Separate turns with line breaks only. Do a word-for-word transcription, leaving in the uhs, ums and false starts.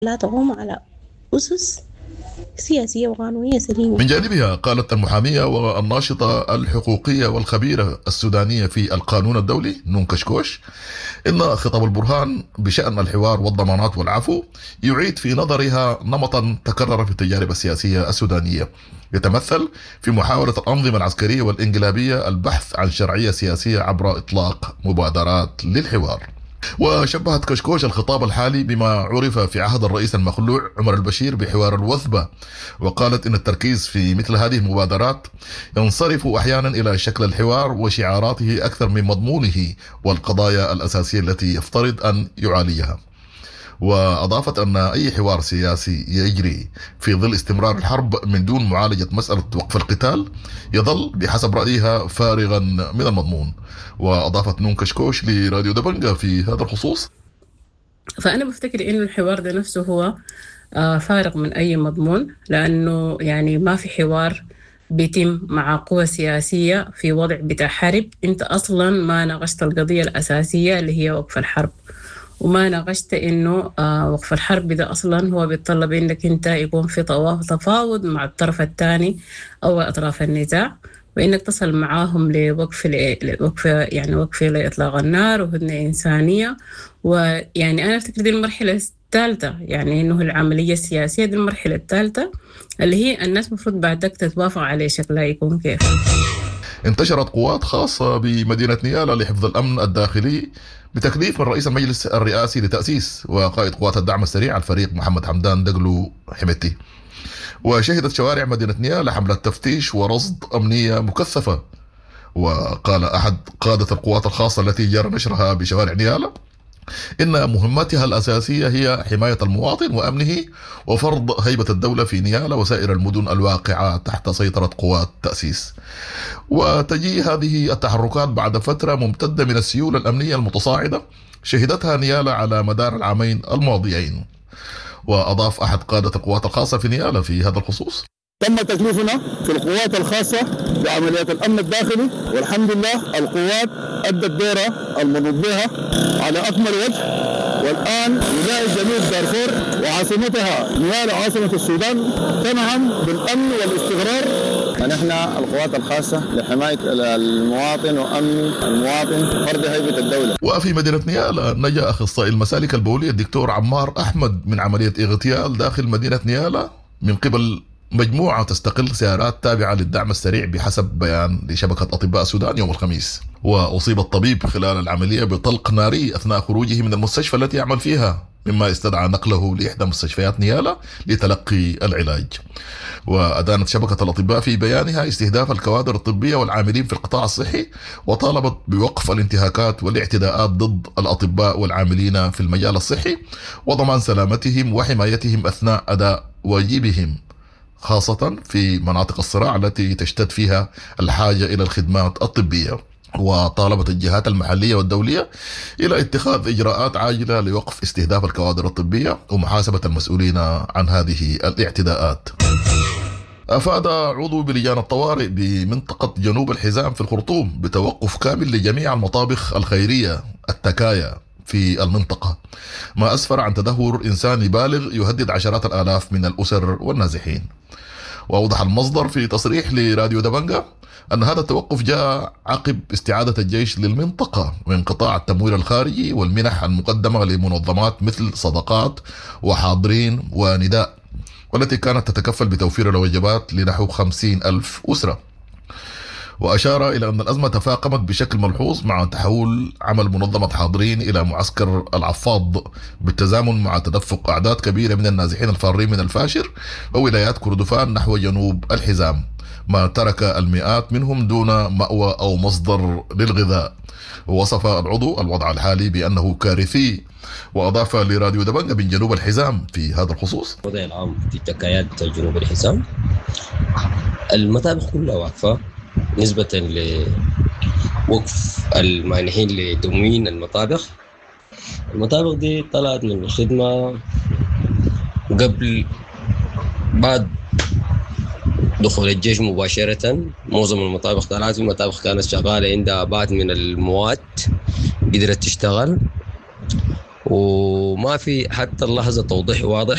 لا تقوم على أسس سياسية وقانونية سليمة.
من جانبها قالت المحامية والناشطة الحقوقية والخبيرة السودانية في القانون الدولي نون كشكوش إن خطاب البرهان بشأن الحوار والضمانات والعفو يعيد في نظرها نمطا تكرر في التجارب السياسية السودانية، يتمثل في محاولة الأنظمة العسكرية والإنقلابية البحث عن شرعية سياسية عبر إطلاق مبادرات للحوار. وشبهت كشكوش الخطاب الحالي بما عرف في عهد الرئيس المخلوع عمر البشير بحوار الوثبة، وقالت إن التركيز في مثل هذه المبادرات ينصرف أحيانا إلى شكل الحوار وشعاراته أكثر من مضمونه والقضايا الأساسية التي يفترض أن يعالجها. وأضافت أن أي حوار سياسي يجري في ظل استمرار الحرب من دون معالجة مسألة وقف القتال يظل بحسب رأيها فارغا من المضمون. وأضافت نون كشكوش لراديو دبنجة في هذا الخصوص:
فأنا بفتكر إنه الحوار ده نفسه هو فارغ من أي مضمون، لأنه يعني ما في حوار بيتم مع قوى سياسية في وضع بتاع حرب. أنت أصلا ما ناقشت القضية الأساسية اللي هي وقف الحرب، وما ناقشت إنه آه وقف الحرب ده أصلا هو بيتطلب إنك أنت يكون في تفاوض مع الطرف الثاني أو أطراف النزاع، وإنك تصل معاهم لوقف لوقف يعني وقف لإطلاق النار وهدنة إنسانية. ويعني أنا أفتكر دي المرحلة الثالثة، يعني إنه العملية السياسية دي المرحلة الثالثة اللي هي الناس مفروض بعدك تتوافق عليه شكلها يكون كيف.
انتشرت قوات خاصة بمدينة نيالا لحفظ الأمن الداخلي بتكليف من رئيس المجلس الرئاسي لتأسيس وقائد قوات الدعم السريع الفريق محمد حمدان دقلو حمتي. وشهدت شوارع مدينة نيالا حملة تفتيش ورصد أمنية مكثفة. وقال أحد قادة القوات الخاصة التي جرى نشرها بشوارع نيالا إن مهمتها الأساسية هي حماية المواطن وأمنه وفرض هيبة الدولة في نيالا وسائر المدن الواقعة تحت سيطرة قوات تأسيس. وتجي هذه التحركات بعد فترة ممتدة من السيولة الأمنية المتصاعدة شهدتها نيالا على مدار العامين الماضيين. وأضاف أحد قادة القوات الخاصة في نيالا في هذا الخصوص:
تم تكليفنا في القوات الخاصة بعمليات الأمن الداخلي، والحمد لله القوات أدت دورها المنوط بها على أكمل وجه. والآن ولاية جنوب دارفور وعاصمتها نيالا عاصمة السودان تنعم بالأمن والاستقرار. ونحن القوات الخاصة لحماية المواطن وأمن المواطن فرض هيبة الدولة.
وفي مدينة نيالا نجا أخصائي المسالك البولية الدكتور عمار أحمد من عملية اغتيال داخل مدينة نيالا من قبل مجموعة تستقل سيارات تابعة للدعم السريع بحسب بيان لشبكة أطباء السودان يوم الخميس. وأصيب الطبيب خلال العملية بطلق ناري أثناء خروجه من المستشفى التي يعمل فيها، مما استدعى نقله لإحدى مستشفيات نيالا لتلقي العلاج. وأدانت شبكة الأطباء في بيانها استهداف الكوادر الطبية والعاملين في القطاع الصحي، وطالبت بوقف الانتهاكات والاعتداءات ضد الأطباء والعاملين في المجال الصحي وضمان سلامتهم وحمايتهم أثناء أداء واجبهم، خاصة في مناطق الصراع التي تشتد فيها الحاجة إلى الخدمات الطبية. وطالبت الجهات المحلية والدولية إلى اتخاذ إجراءات عاجلة لوقف استهداف الكوادر الطبية ومحاسبة المسؤولين عن هذه الاعتداءات. أفاد عضو بلجان الطوارئ بمنطقة جنوب الحزام في الخرطوم بتوقف كامل لجميع المطابخ الخيرية التكايا في المنطقة، ما أسفر عن تدهور إنساني بالغ يهدد عشرات الآلاف من الأسر والنازحين. وأوضح المصدر في تصريح لراديو دبنجة أن هذا التوقف جاء عقب استعادة الجيش للمنطقة وانقطاع التمويل الخارجي والمنح المقدمة لمنظمات مثل صدقات وحاضرين ونداء، والتي كانت تتكفل بتوفير الوجبات لنحو خمسين ألف أسرة. وأشار إلى أن الأزمة تفاقمت بشكل ملحوظ مع تحول عمل منظمة حاضرين إلى معسكر العفاض بالتزامن مع تدفق أعداد كبيرة من النازحين الفارين من الفاشر وولايات كردفان نحو جنوب الحزام، ما ترك المئات منهم دون مأوى أو مصدر للغذاء. ووصف العضو الوضع الحالي بأنه كارثي. وأضاف لراديو دبنجة من جنوب الحزام في هذا الخصوص:
الوضع العام في تكايات جنوب الحزام المطابخ كلها واقفة نسبة لوقف المانحين لتموين المطابخ. المطابخ دي طلعت من الخدمة قبل بعد دخول الجيش مباشرة. معظم المطابخ طلعت، المطابخ كانت شغالة عندها بعض من المواد قدرت تشتغل، وما في حتى اللحظة توضيح واضح